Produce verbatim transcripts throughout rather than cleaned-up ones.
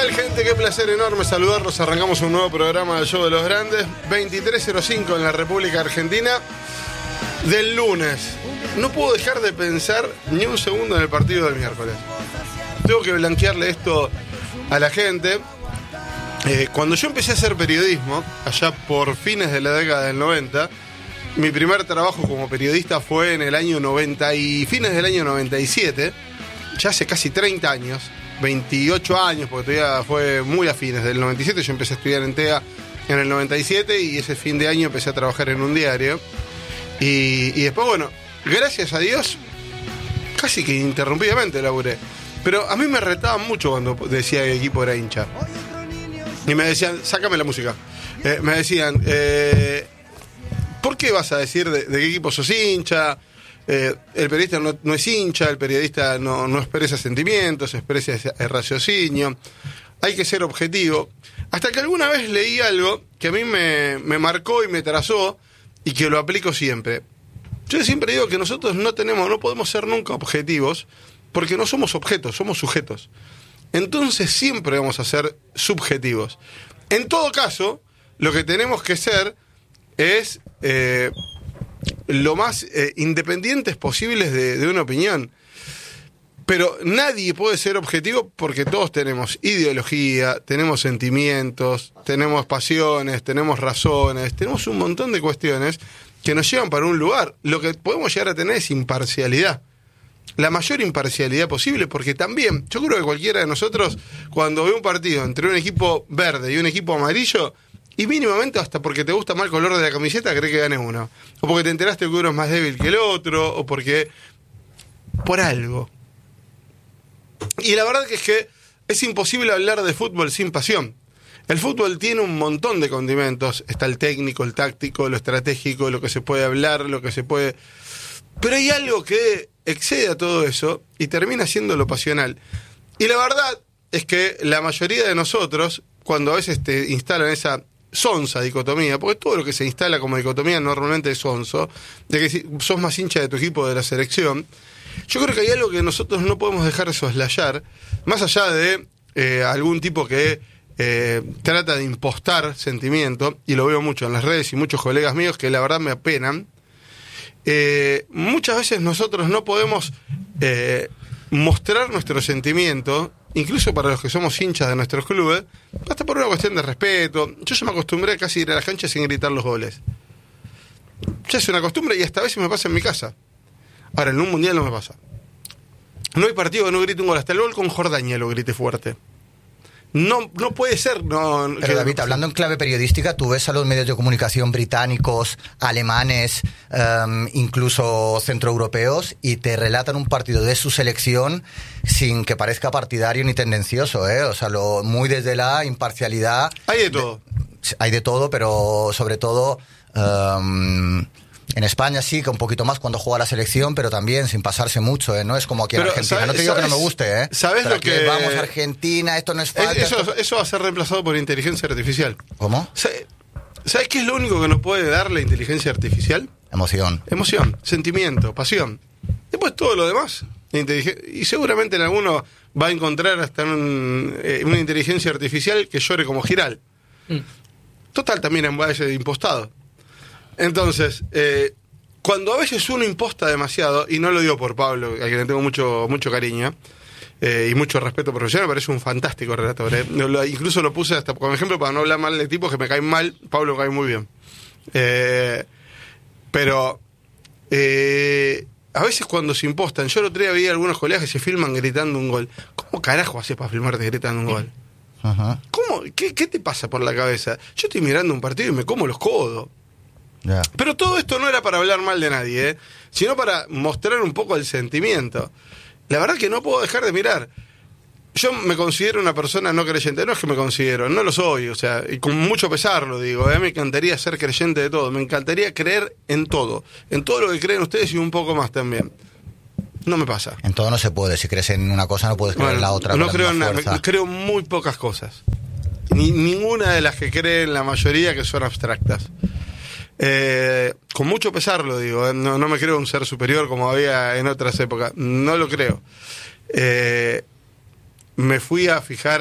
tal, gente? Qué placer enorme saludarlos. Arrancamos un nuevo programa del Show de los Grandes. veintitrés cero cinco en la República Argentina del lunes. No puedo dejar de pensar ni un segundo en el partido del miércoles. Tengo que blanquearle esto a la gente. Eh, cuando yo empecé a hacer periodismo, allá por fines de la década del noventa, mi primer trabajo como periodista fue en el año noventa y fines del año noventa y siete, ya hace casi treinta años, veintiocho años, porque todavía fue muy a fines del noventa y siete. Yo empecé a estudiar en T E A en el noventa y siete y ese fin de año empecé a trabajar en un diario. Y, y después, bueno, gracias a Dios, casi que interrumpidamente laburé. Pero a mí me retaban mucho cuando decía que el equipo era hincha. Y me decían, sácame la música. Eh, me decían, eh, ¿por qué vas a decir de, de qué equipo sos hincha? Eh, el periodista no, no es hincha, el periodista no, no expresa sentimientos, expresa el raciocinio. Hay que ser objetivo. Hasta que alguna vez leí algo que a mí me, me marcó y me trazó y que lo aplico siempre. Yo siempre digo que nosotros no tenemos, no podemos ser nunca objetivos porque no somos objetos, somos sujetos. Entonces siempre vamos a ser subjetivos. En todo caso, lo que tenemos que ser es eh, lo más eh, independientes posibles de, de una opinión. Pero nadie puede ser objetivo porque todos tenemos ideología, tenemos sentimientos, tenemos pasiones, tenemos razones, tenemos un montón de cuestiones que nos llevan para un lugar. Lo que podemos llegar a tener es imparcialidad. La mayor imparcialidad posible, porque también, yo creo que cualquiera de nosotros, cuando ve un partido entre un equipo verde y un equipo amarillo, y mínimamente hasta porque te gusta más el color de la camiseta, cree que gane uno. O porque te enteraste que uno es más débil que el otro, o porque... por algo. Y la verdad que es que es imposible hablar de fútbol sin pasión. El fútbol tiene un montón de condimentos. Está el técnico, el táctico, lo estratégico, lo que se puede hablar, lo que se puede... Pero hay algo que excede a todo eso y termina siendo lo pasional. Y la verdad es que la mayoría de nosotros, cuando a veces te instalan esa sonsa dicotomía, porque todo lo que se instala como dicotomía normalmente es sonso, de que si sos más hincha de tu equipo de la selección, yo creo que hay algo que nosotros no podemos dejar de soslayar, más allá de eh, algún tipo que eh, trata de impostar sentimiento, y lo veo mucho en las redes y muchos colegas míos que la verdad me apenan. Eh, muchas veces nosotros no podemos eh, mostrar nuestro sentimiento, incluso para los que somos hinchas de nuestros clubes, hasta por una cuestión de respeto. Yo ya me acostumbré a casi ir a las canchas sin gritar los goles. Ya es una costumbre y hasta a veces me pasa en mi casa. Ahora, en un mundial no me pasa. No hay partido que no grite un gol. Hasta el gol con Jordania lo grite fuerte. No, no puede ser. No, Pero que, David, hablando en clave periodística, tú ves a los medios de comunicación británicos, alemanes, um, incluso centroeuropeos, y te relatan un partido de su selección sin que parezca partidario ni tendencioso, ¿eh? O sea, lo, muy desde la imparcialidad. Hay de todo. De, hay de todo, pero sobre todo... Um, en España sí, que un poquito más cuando juega la selección, pero también sin pasarse mucho, ¿eh? No es como aquí en pero, Argentina. ¿sabes, no te digo sabes, que no me guste, ¿eh? ¿Sabes pero lo que...? Vamos a Argentina, esto no es falta. Eso, esto... eso va a ser reemplazado por inteligencia artificial. ¿Cómo? ¿Sabes qué es lo único que nos puede dar la inteligencia artificial? Emoción. Emoción, sentimiento, pasión. Después todo lo demás. Y seguramente en alguno va a encontrar hasta un, eh, una inteligencia artificial que llore como Giral. Mm. Total, también en base de impostado. Entonces... Eh, cuando a veces uno imposta demasiado, y no lo digo por Pablo, a quien le tengo mucho, mucho cariño eh, y mucho respeto profesional, me parece un fantástico relator. Eh. Lo, incluso lo puse hasta como ejemplo para no hablar mal de tipos que me caen mal. Pablo cae muy bien. Eh, pero eh, a veces cuando se impostan, yo el otro día vi a algunos colegas que se filman gritando un gol. ¿Cómo carajo haces para filmarte gritando un gol? Ajá. ¿Cómo? ¿Qué, ¿Qué te pasa por la cabeza? Yo estoy mirando un partido y me como los codos. Yeah. Pero todo esto no era para hablar mal de nadie, ¿eh? Sino para mostrar un poco el sentimiento. La verdad que no puedo dejar de mirar. Yo me considero una persona no creyente. No es que me considero, no lo soy. O sea, y con mucho pesar lo digo, ¿eh? Me encantaría ser creyente de todo. Me encantaría creer en todo. En todo lo que creen ustedes y un poco más también. No me pasa. En todo no se puede. Si crees en una cosa no puedes creer bueno, en la otra. No creo en nada. Creo muy pocas cosas. Ni, ninguna de las que creen la mayoría que son abstractas. Eh, con mucho pesar lo digo, ¿eh? no, no me creo un ser superior como había en otras épocas, no lo creo. Eh, me fui a fijar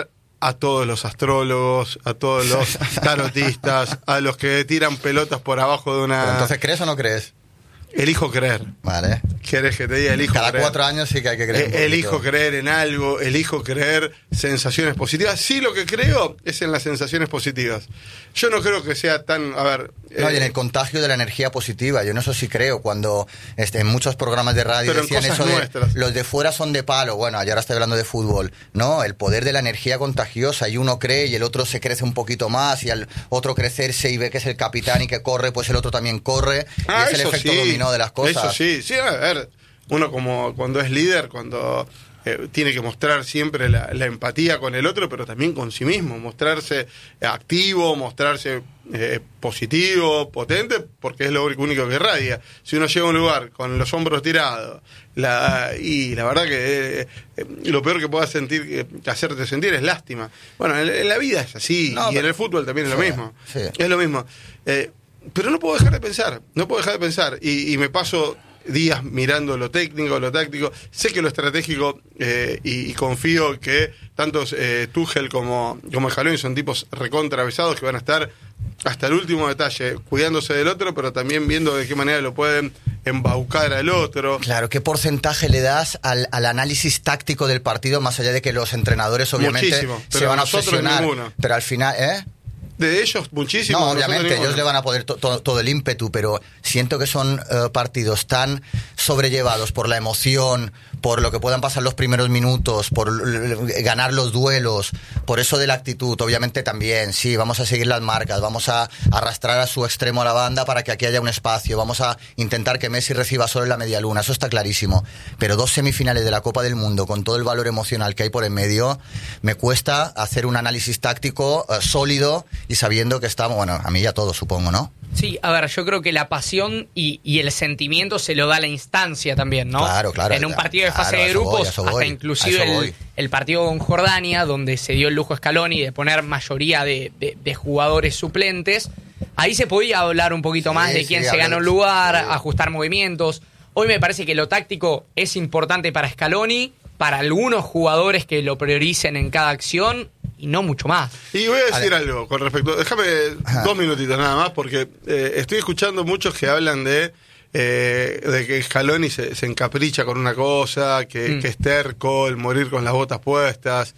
a todos los astrólogos, a todos los tarotistas, a los que tiran pelotas por abajo de una... Pero entonces, ¿crees o no crees? Elijo creer. Vale. ¿Quieres que te diga elijo Cada creer? cuatro años sí que hay que creer. Eh, elijo creer en algo, elijo creer sensaciones positivas. Sí, lo que creo es en las sensaciones positivas. Yo no creo que sea tan... A ver... No, eh, y en el contagio de la energía positiva. Yo en eso sí creo. Cuando este, en muchos programas de radio Pero en decían cosas eso de nuestras. los de fuera son de palo. Bueno, yo ahora estoy hablando de fútbol. No, el poder de la energía contagiosa. Y uno cree y el otro se crece un poquito más. Y al otro crecerse y ve que es el capitán y que corre, pues el otro también corre. Ah, y es el efecto sí, dominó de las cosas. Eso sí, sí, a ver, uno como cuando es líder, cuando eh, tiene que mostrar siempre la, la empatía con el otro, pero también con sí mismo, mostrarse activo, mostrarse eh, positivo, potente, porque es lo único que irradia. Si uno llega a un lugar con los hombros tirados, la, y la verdad que eh, eh, lo peor que pueda sentir, eh, que hacerte sentir es lástima. Bueno, en, en la vida es así, No, y pero, en el fútbol también es sí, lo mismo. Sí. Es lo mismo. Eh, Pero no puedo dejar de pensar, no puedo dejar de pensar. Y, y me paso días mirando lo técnico, lo táctico. Sé que lo estratégico, eh, y, y confío que tanto eh, Tuchel como, como Scaloni son tipos recontravesados que van a estar hasta el último detalle, cuidándose del otro, pero también viendo de qué manera lo pueden embaucar al otro. Claro, ¿qué porcentaje le das al, al análisis táctico del partido, más allá de que los entrenadores obviamente Muchísimo, se pero van a nosotros obsesionar? ninguno. Pero al final, ¿eh? De ellos muchísimo. No, nosotros obviamente, ninguno. ellos le van a poner to- to- todo el ímpetu, pero siento que son uh, partidos tan sobrellevados por la emoción, por lo que puedan pasar los primeros minutos, por l- l- ganar los duelos, por eso de la actitud. Obviamente también, sí, vamos a seguir las marcas, vamos a arrastrar a su extremo a la banda para que aquí haya un espacio, vamos a intentar que Messi reciba solo en la media luna, eso está clarísimo. Pero dos semifinales de la Copa del Mundo, con todo el valor emocional que hay por en medio, me cuesta hacer un análisis táctico uh, sólido y sabiendo que estamos, bueno, a mí ya todo, supongo, ¿no? Sí, a ver, yo creo que la pasión y, y el sentimiento se lo da la instancia también, ¿no? Claro, claro. En un partido de Claro, fase a de eso grupos, voy, a eso voy, hasta a inclusive eso el, voy. el partido con Jordania, donde se dio el lujo a Scaloni de poner mayoría de, de, de jugadores suplentes, ahí se podía hablar un poquito Sí, más de sí, quién se hablar- gana un lugar, sí. ajustar movimientos. Hoy me parece que lo táctico es importante para Scaloni, para algunos jugadores que lo prioricen en cada acción, y no mucho más. Y voy a decir Ale. algo con respecto. Déjame Ajá. dos minutitos nada más, porque eh, estoy escuchando muchos que hablan de, eh, de que Scaloni se, se encapricha con una cosa, que, Mm. que es terco, el morir con las botas puestas.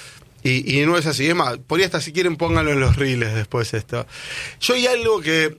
Y, y no es así. Es más, por ahí hasta si quieren pónganlo en los reels después esto. Yo hay algo que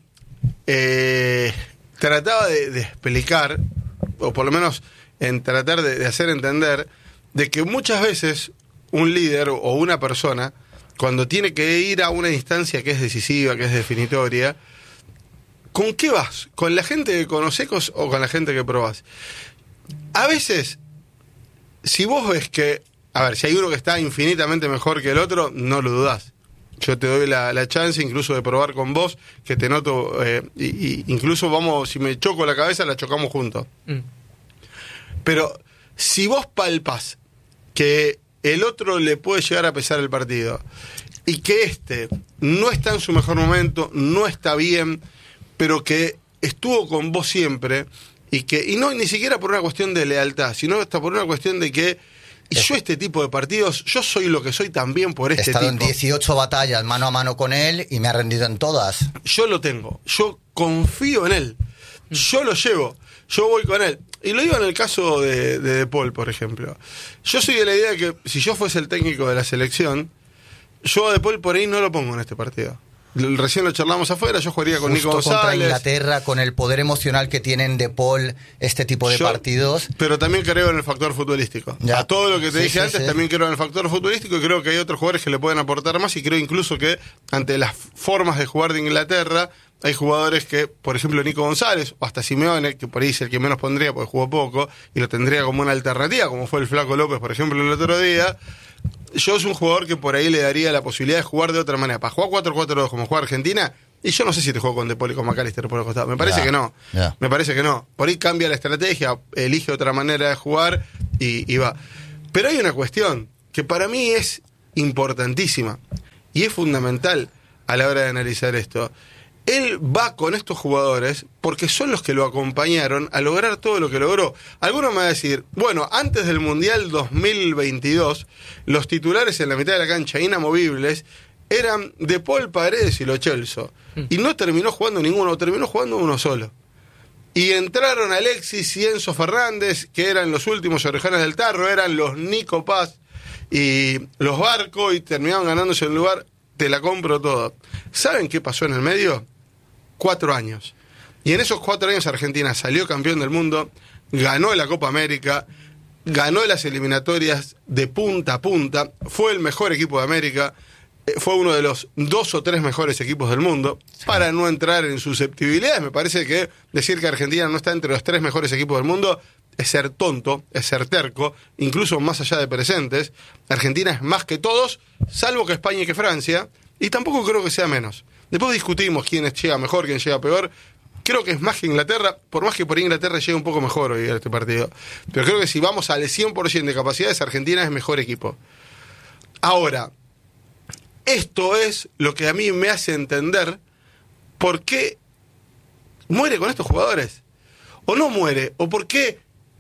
eh, trataba de, de explicar, o por lo menos en tratar de, de hacer entender, de que muchas veces un líder o una persona, cuando tiene que ir a una instancia que es decisiva, que es definitoria, ¿con qué vas? ¿Con la gente que conoces o con la gente que probás? A veces, si vos ves que, a ver, si hay uno que está infinitamente mejor que el otro, no lo dudás. Yo te doy la, la chance incluso de probar con vos, que te noto, eh, y, y incluso vamos, si me choco la cabeza, la chocamos juntos. Mm. Pero si vos palpás que el otro le puede llegar a pesar el partido y que este no está en su mejor momento, no está bien, pero que estuvo con vos siempre y que y no ni siquiera por una cuestión de lealtad, sino hasta por una cuestión de que y yo este tipo de partidos, yo soy lo que soy también por He este estado tipo. en dieciocho batallas mano a mano con él y me ha rendido en todas. Yo lo tengo, yo confío en él, yo lo llevo, yo voy con él. Y lo digo en el caso de, de De Paul, por ejemplo. Yo soy de la idea de que si yo fuese el técnico de la selección, yo a De Paul por ahí no lo pongo en este partido. L- Recién lo charlamos afuera, yo jugaría con Justo Nico contra González. Inglaterra, con el poder emocional que tienen De Paul, este tipo de Yo- partidos. Pero también creo en el factor futbolístico. Ya. A todo lo que te Sí, dije sí, antes, sí. también creo en el factor futbolístico y creo que hay otros jugadores que le pueden aportar más y creo incluso que ante las formas de jugar de Inglaterra hay jugadores que, por ejemplo, Nico González o hasta Simeone, que por ahí es el que menos pondría porque jugó poco y lo tendría como una alternativa, como fue el Flaco López, por ejemplo, el otro día. Yo soy un jugador que por ahí le daría la posibilidad de jugar de otra manera. Para jugar cuatro cuatro dos como juega Argentina, y yo no sé si te juego con De Paul y con McAllister por el costado. Me parece Ya, que no. ya. Me parece que no. Por ahí cambia la estrategia, elige otra manera de jugar y, y va. Pero hay una cuestión que para mí es importantísima y es fundamental a la hora de analizar esto. él va con estos jugadores porque son los que lo acompañaron a lograr todo lo que logró. Algunos me van a decir, bueno, antes del Mundial dos mil veintidós, los titulares en la mitad de la cancha, inamovibles, eran De Paul, Paredes y Lo Celso. Mm. Y no terminó jugando ninguno, terminó jugando uno solo. Y entraron Alexis y Enzo Fernández, que eran los últimos orejones del tarro, eran los Nico Paz y los Barco, y terminaron ganándose el lugar. Te la compro todo. ¿Saben qué pasó en el medio? Cuatro años. Y en esos cuatro años Argentina salió campeón del mundo, ganó la Copa América, ganó las eliminatorias de punta a punta, fue el mejor equipo de América, fue uno de los dos o tres mejores equipos del mundo. Sí. Para no entrar en susceptibilidades, me parece que decir que Argentina no está entre los tres mejores equipos del mundo es ser tonto, es ser terco, incluso más allá de presentes. Argentina es más que todos, salvo que España y que Francia, y tampoco creo que sea menos. Después discutimos quién llega mejor, quién llega peor. Creo que es más que Inglaterra, por más que por Inglaterra llegue un poco mejor hoy a este partido. Pero creo que si vamos al cien por ciento de capacidades, Argentina es mejor equipo. Ahora, esto es lo que a mí me hace entender por qué muere con estos jugadores. O no muere, o por qué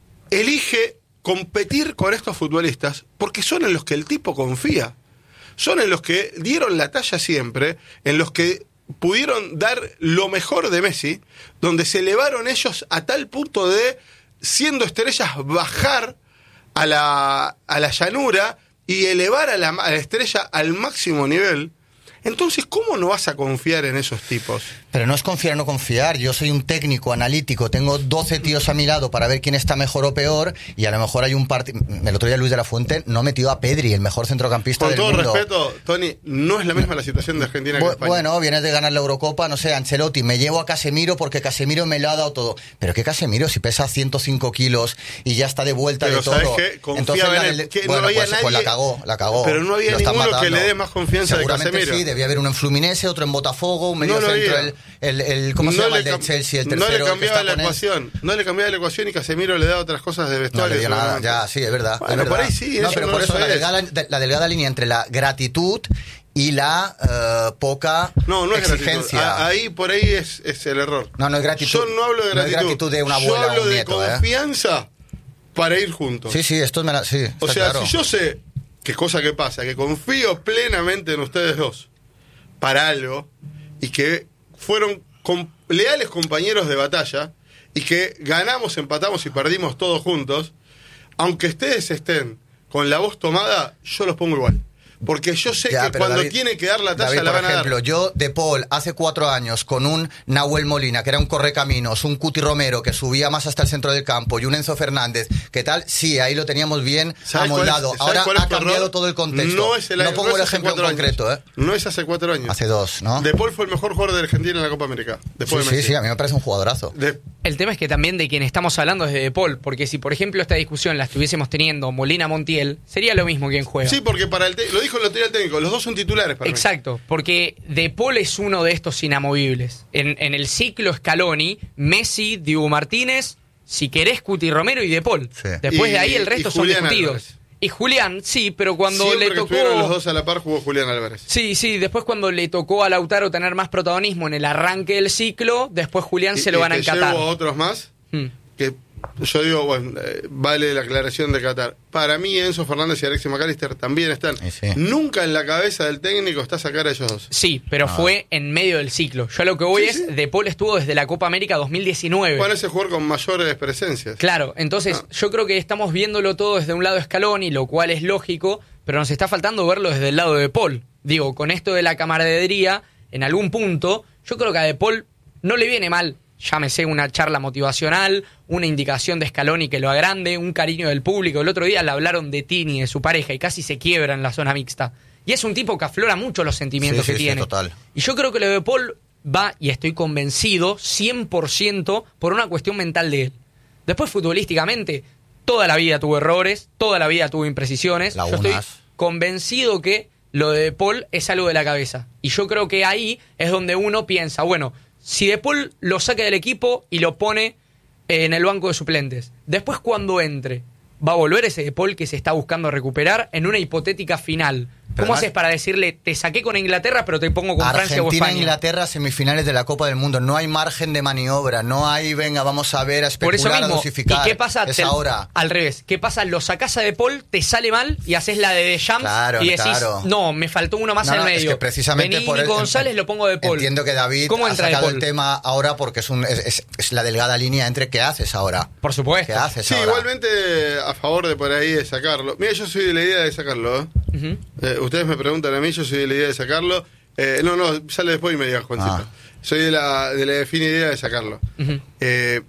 elige competir con estos futbolistas, porque son en los que el tipo confía. Son en los que dieron la talla siempre, en los que pudieron dar lo mejor de Messi, donde se elevaron ellos a tal punto de, siendo estrellas, bajar a la, a la llanura y elevar a la, a la estrella al máximo nivel. Entonces, ¿cómo no vas a confiar en esos tipos? Pero no es confiar o no confiar. Yo soy un técnico analítico, tengo doce tíos a mi lado para ver quién está mejor o peor, y a lo mejor hay un partido... El otro día Luis de la Fuente no metió a Pedri, el mejor centrocampista del mundo. Con todo respeto, Tony, no es la misma la situación de Argentina que Bu- España. Bueno, vienes de ganar la Eurocopa, no sé, Ancelotti, me llevo a Casemiro porque Casemiro me lo ha dado todo. Pero ¿qué Casemiro? Si pesa ciento cinco kilos y ya está de vuelta pero de todo. ¿sabes qué? Confiaba en él. Del... Que bueno, no había pues, nadie... pues la cagó, la cagó. Pero no había ninguno que le dé más confianza de Seguramente Casemiro. Sí, debía haber uno en Fluminense, otro en Botafogo, un medio No lo centro, había. el, el, el ¿cómo se No llama? le El del cam- Chelsea, el No tercero. le cambiaba que la está con él. ecuación. No le cambiaba la ecuación y Casemiro le da otras cosas de No vestuario. le dio nada, seguramente. ya, sí, es verdad. Bueno, es verdad. por ahí sí, no, eso pero no por lo eso la sabes. delgada, la delgada línea entre la gratitud y la uh, poca No, no es exigencia. gratitud. A- ahí por ahí es, es el error. No, no es gratitud. Yo no hablo de No es gratitud. gratitud de una Yo abuela o hablo un de nieto, ¿eh? confianza para ir juntos. Sí, sí, esto me la... Sí, O está sea, claro. si yo sé qué cosa que pasa, que confío plenamente en ustedes dos para algo y que fueron com- leales compañeros de batalla y que ganamos, empatamos y perdimos todos juntos, aunque ustedes estén con la voz tomada, yo los pongo igual. Porque yo sé Ya, que pero cuando David- tiene que dar la talla David, la por van ejemplo, a dar. yo de Paul hace cuatro años con un Nahuel Molina, que era un correcaminos, un Cuti Romero que subía más hasta el centro del campo y un Enzo Fernández, ¿qué tal? Sí, ahí lo teníamos bien ¿Sabes cuál es- amoldado. sabes Ahora cuál es ha tu cambiado error? todo el contexto. No, es el, no pongo no es el hace ejemplo en cuatro años. concreto, ¿eh? No es hace cuatro años. Hace dos, ¿no? De Paul fue el mejor jugador de Argentina en la Copa América. Sí, Después de sí, Messi. sí, a mí me parece un jugadorazo. De- El tema es que también de quien estamos hablando es de De Paul, porque si por ejemplo esta discusión la estuviésemos teniendo Molina Montiel, sería lo mismo quien juega. Sí, porque para el te- lo dijo el otro día el técnico, los dos son titulares para mí. Exacto, porque De Paul es uno de estos inamovibles. En, en el ciclo Scaloni, Messi, Dibu Martínez, si querés Cuti Romero y De Paul. Sí. Después Y- de ahí el y resto son Julián discutidos. Álvarez. Y Julián, sí, pero cuando Siempre le que tocó... estuvieron los dos a la par jugó Julián Álvarez. Sí, sí, después cuando le tocó a Lautaro tener más protagonismo en el arranque del ciclo, después Julián se Y- lo y van a te encatar. llevo a otros más Hmm. que yo digo, bueno, eh, vale la aclaración de Qatar. Para mí Enzo Fernández y Alexis McAllister también están. Y sí. Nunca en la cabeza del técnico está sacar a ellos dos. Sí, pero Ah. fue en medio del ciclo. Yo a lo que voy Sí, es, sí. De Paul estuvo desde la Copa América dos mil diecinueve. ¿Cuál es el jugador con mayores presencias? Claro, entonces Ah. yo creo que estamos viéndolo todo desde un lado de Scaloni, lo cual es lógico, pero nos está faltando verlo desde el lado de Paul. Digo, con esto de la camaradería, en algún punto, yo creo que a De Paul no le viene mal, llámese una charla motivacional, una indicación de Scaloni que lo agrande, un cariño del público. El otro día le hablaron de Tini, de su pareja, y casi se quiebra en la zona mixta. Y es un tipo que aflora mucho los sentimientos Sí, que sí, sí, tiene. total. Y yo creo que lo de Paul va, y estoy convencido, cien por ciento por una cuestión mental de él. Después, futbolísticamente, toda la vida tuvo errores, toda la vida tuvo imprecisiones. Yo estoy Lagunas. convencido que lo de De Paul es algo de la cabeza. Y yo creo que ahí es donde uno piensa, bueno, si De Paul lo saca del equipo y lo pone en el banco de suplentes, después cuando entre, ¿va a volver ese De Paul que se está buscando recuperar en una hipotética final ¿Cómo además, haces para decirle, te saqué con Inglaterra, pero te pongo con Francia o Argentina, España? Inglaterra, semifinales de la Copa del Mundo. No hay margen de maniobra. No hay, venga, vamos a ver, a Por eso especular, mismo, a dosificar. ¿y qué pasa? Es Te- ahora. Al revés. ¿Qué pasa? Lo sacás a De Paul, te sale mal y haces la de Deschamps Claro, y decís, claro. no, me faltó uno más No, en no, el medio. es que precisamente Vení, por Nico el- González, lo pongo a De Paul. Entiendo que David ¿Cómo ha entra De sacado Paul? el tema ahora porque es, un, es, es- es la delgada línea entre qué haces ahora. Por supuesto. ¿Qué haces Sí, ahora? igualmente a favor de por ahí de sacarlo. Mira, yo soy de la idea de sacarlo. ¿eh? Ujú. Eh, ustedes me preguntan a mí, yo soy de la idea de sacarlo. Eh, no, no, sale después y me digas, Juancito. Ah. Soy de la, de la define idea de sacarlo. Ujú. Eh,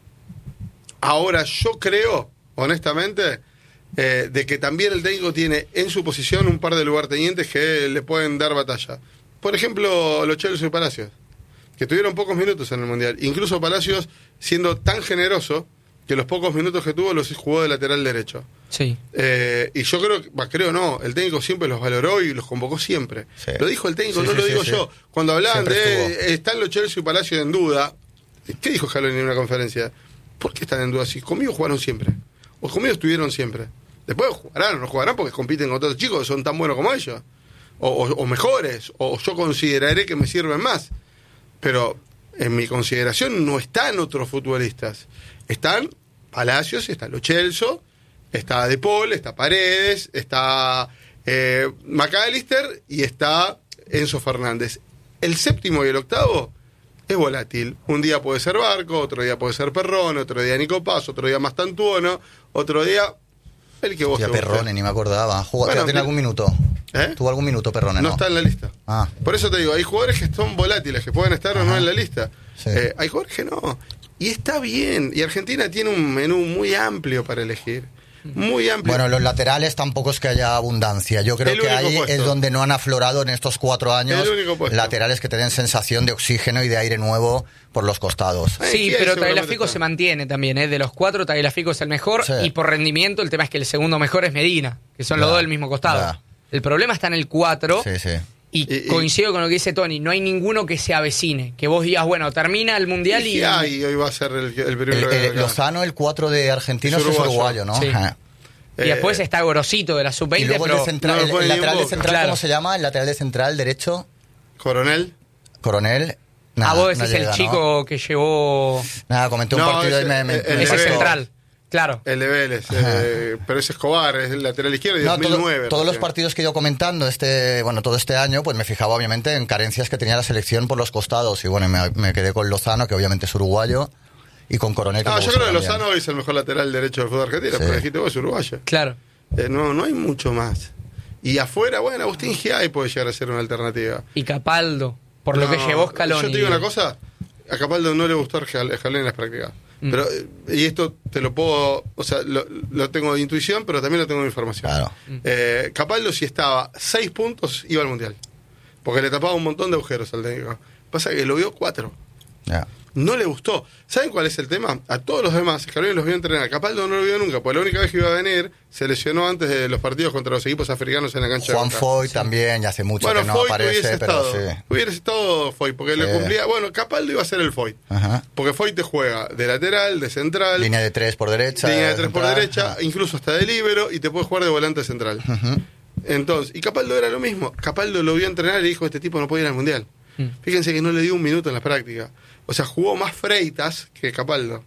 ahora, yo creo, honestamente, eh, de que también el técnico tiene en su posición un par de lugartenientes que le pueden dar batalla. Por ejemplo, los Chelsea y Palacios, que tuvieron pocos minutos en el Mundial. Incluso Palacios siendo tan generoso que los pocos minutos que tuvo los jugó de lateral derecho. Sí. Eh, y yo creo, que- bah, creo no, el técnico siempre los valoró y los convocó siempre. Sí. Lo dijo el técnico, Sí, no sí, lo sí, digo sí. yo. Cuando hablaban Siempre de estuvo. eh, están los Chelsea y Palacios en duda, ¿qué dijo Scaloni en una conferencia? ¿Por qué están en duda? Si conmigo jugaron siempre, o conmigo estuvieron siempre. Después jugarán o no jugarán porque compiten con otros chicos que son tan buenos como ellos, o, o- o mejores, o yo consideraré que me sirven más. Pero en mi consideración no están otros futbolistas. Están Palacios, está Lo Celso, está De Paul, está Paredes, está eh, McAllister y está Enzo Fernández. El séptimo y el octavo es volátil. Un día puede ser Barco, otro día puede ser Perrone, otro día Nico Paz, otro día Mastantuono, otro día el que vos Ya te guste. Perrone, ni me acordaba. Jugó- Bueno, ¿Tiene pero- algún minuto? ¿Eh? ¿Tuvo algún minuto, Perrone? No, No, está en la lista. Ah. Por eso te digo, hay jugadores que son volátiles, que pueden estar o no Ajá. en la lista. Sí. Eh, hay jugadores que no. Y está bien. Y Argentina tiene un menú muy amplio para elegir. Muy amplio. Bueno, los laterales tampoco es que haya abundancia. Yo creo El que único ahí puesto. es donde no han aflorado en estos cuatro años El único puesto. laterales que te den sensación de oxígeno y de aire nuevo por los costados. Ay, Sí, ¿quién pero seguramente Tagliafico está? se mantiene también, ¿eh? De los cuatro, Tagliafico es el mejor. Sí. Y por rendimiento, el tema es que el segundo mejor es Medina, que son Ya, los dos del mismo costado. ya. El problema está en el cuatro. Sí, sí. Y, Y- y- coincido con lo que dice Tony, no hay ninguno que se avecine. Que vos digas, bueno, termina el Mundial y... Y ay, hoy va a ser el, el El, primero que el- acá. Lozano, el cuatro de argentinos, Es es uruguayo. uruguayo, ¿no? Sí. Ajá. y después Eh, está Gorosito de la sub Y veinte, luego el, pero... de central, no lo el- pone el ni en lateral de Boca. central, Claro. ¿cómo se llama? El lateral de central derecho, Coronel. Coronel. ah, Nada, vos no decís llega, el chico que llevó... ¿no? Nada, comenté un No, partido ese- y me, me- el- me el Ese Vélez. central, claro. El de Vélez. eh, pero es Escobar, es el lateral izquierdo y No, dos mil todo- nueve. todos los recién. partidos que he ido comentando este, bueno, todo este año, pues me fijaba obviamente en carencias que tenía la selección por los costados y bueno, me, me quedé con Lozano, que obviamente es uruguayo, y con Coronel. que No, me yo gusta creo que también. Lozano es el mejor lateral derecho del fútbol argentino, Sí. pero dijiste vos es uruguayo. Claro. Eh, no, no hay mucho más. Y afuera, bueno, Agustín Giai puede llegar a ser una alternativa. Y Capaldo, por lo No, que llevó Scaloni. Yo te digo una cosa, a Capaldo no le gustó a Scaloni en las prácticas. Mm. Pero, eh, y esto te lo puedo, o sea, lo, lo tengo de intuición, pero también lo tengo de información. Claro. Eh, Capaldo, si estaba seis puntos, iba al Mundial. Porque le tapaba un montón de agujeros al técnico. Pasa que lo vio cuatro. Ya. No le gustó. ¿Saben cuál es el tema? A todos los demás, Scaloni los vio entrenar. Capaldo no lo vio nunca, porque la única vez que iba a venir se lesionó antes de los partidos contra los equipos africanos en la cancha Juan de Boca. Foy también, ya hace mucho Bueno, que no Foy aparece, hubiese pero estado. sí. Hubiese estado Foy, porque le Sí. cumplía. Bueno, Capaldo iba a ser el Foy. Ajá. Porque Foy te juega de lateral, de central, Línea de tres por derecha. línea de tres por central. derecha, incluso hasta de líbero, y te puede jugar de volante central. Ujú. Entonces, y Capaldo era lo mismo. Capaldo lo vio entrenar y dijo: este tipo no puede ir al mundial. Mm. Fíjense que no le dio un minuto en la práctica. O sea, jugó más Freitas que Capaldo.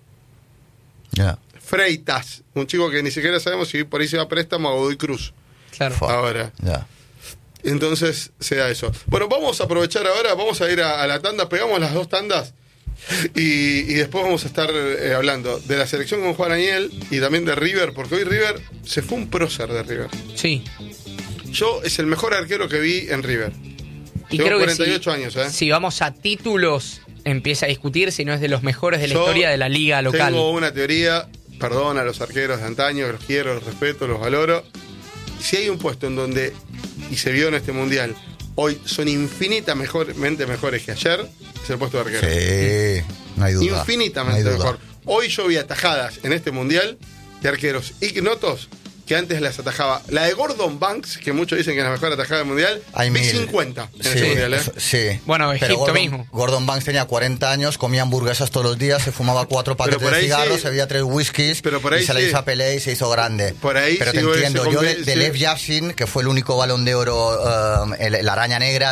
Ya. Freitas, un chico que ni siquiera sabemos si por ahí se va a préstamo a Godoy Cruz. Claro. Fua. Ahora. Ya. Entonces se da eso. Bueno, vamos a aprovechar ahora, vamos a ir a, a la tanda, pegamos las dos tandas y, y después vamos a estar eh, hablando de la selección con Juan Aniel y también de River, porque hoy River se fue un prócer de River. Sí. Yo es el mejor arquero que vi en River. Y Tengo creo que cuarenta y ocho si, años, ¿eh? si vamos a títulos, empieza a discutir si no es de los mejores de la Yo historia de la liga local. Tengo una teoría, perdón a los arqueros de antaño, que los quiero, los respeto, los valoro. Si hay un puesto en donde, y se vio en este mundial, hoy son infinitamente mejores que ayer, es el puesto de arquero. Sí, no hay duda. Infinitamente no hay duda. mejor. Hoy yo vi atajadas en este mundial de arqueros ignotos que antes las atajaba. La de Gordon Banks, que muchos dicen que es la mejor atajada del mundial, Hay vi mil. cincuenta en Sí, ese mundial, ¿eh? eso- sí. Bueno, Pero Egipto Gordon, mismo. Gordon Banks tenía cuarenta años, comía hamburguesas todos los días, se fumaba cuatro Pero paquetes por de ahí cigarros, sí. se bebía tres whiskies Pero por ahí y se le sí. hizo a Pelé y se hizo grande. Por ahí Pero sí, te ese entiendo. Yo de, conven- de sí. Lev Yashin, que fue el único balón de oro, um, el- la araña negra,